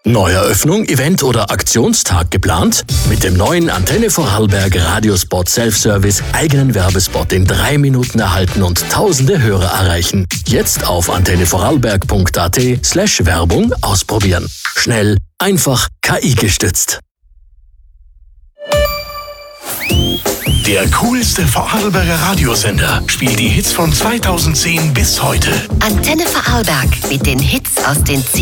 Neueröffnung, Event oder Aktionstag geplant? Mit dem neuen Antenne Vorarlberg Radiospot Self-Service eigenen Werbespot in 3 Minuten erhalten und tausende Hörer erreichen. Jetzt auf antennevorarlberg.at/Werbung ausprobieren. Schnell, einfach, KI-gestützt. Der coolste Vorarlberger Radiosender spielt die Hits von 2010 bis heute. Antenne Vorarlberg mit den Hits aus den